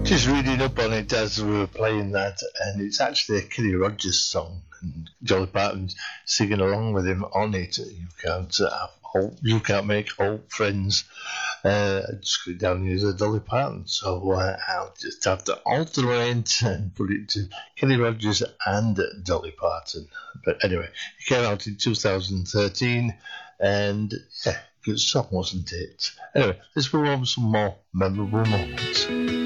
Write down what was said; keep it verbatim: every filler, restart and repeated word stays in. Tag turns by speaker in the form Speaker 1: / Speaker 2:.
Speaker 1: Just reading up on it as we were playing that, and it's actually a Kenny Rogers song, and Dolly Parton's singing along with him on it. You can't uh, have old, you can't make old friends. Uh, just go down here as a Dolly Parton, so uh, I'll just have to alternate and put it to Kenny Rogers and Dolly Parton. But anyway, it came out in two thousand thirteen, and yeah, good song, wasn't it? Anyway, let's move on to some more memorable moments.